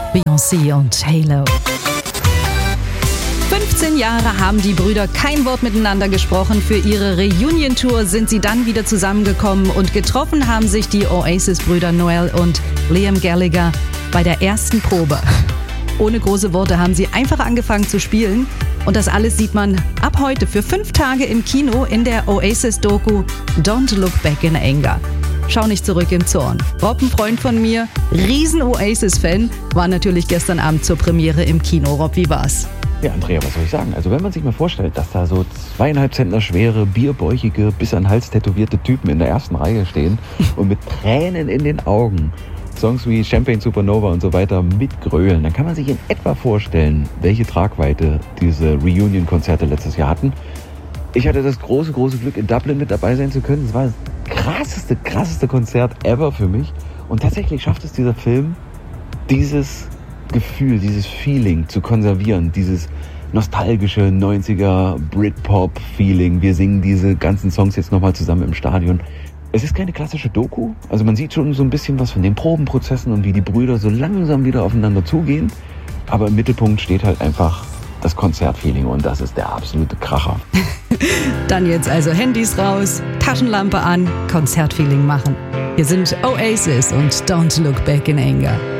Beyoncé und Halo. 15 Jahre haben die Brüder kein Wort miteinander gesprochen. Für ihre Reunion-Tour sind sie dann wieder zusammengekommen und getroffen haben sich die Oasis-Brüder Noel und Liam Gallagher bei der ersten Probe. Ohne große Worte haben sie einfach angefangen zu spielen. Und das alles sieht man ab heute für 5 Tage im Kino in der Oasis-Doku Don't Look Back in Anger. Schau nicht zurück im Zorn. Rob, ein Freund von mir, riesen Oasis-Fan, war natürlich gestern Abend zur Premiere im Kino. Rob, wie war's? Ja, Andrea, was soll ich sagen? Also wenn man sich mal vorstellt, dass da so 2,5 Zentner schwere, bierbäuchige, bis an den Hals tätowierte Typen in der ersten Reihe stehen und mit Tränen in den Augen Songs wie Champagne Supernova und so weiter mitgrölen, dann kann man sich in etwa vorstellen, welche Tragweite diese Reunion-Konzerte letztes Jahr hatten. Ich hatte das große Glück, in Dublin mit dabei sein zu können. Es war das krasseste Konzert ever für mich. Und tatsächlich schafft es dieser Film, dieses Gefühl, dieses Feeling zu konservieren, dieses nostalgische 90er Britpop-Feeling. Wir singen diese ganzen Songs jetzt nochmal zusammen im Stadion. Es ist keine klassische Doku, also man sieht schon so ein bisschen was von den Probenprozessen und wie die Brüder so langsam wieder aufeinander zugehen. Aber im Mittelpunkt steht halt einfach das Konzertfeeling und das ist der absolute Kracher. Dann jetzt also Handys raus, Taschenlampe an, Konzertfeeling machen. Hier sind Oasis und Don't Look Back in Anger.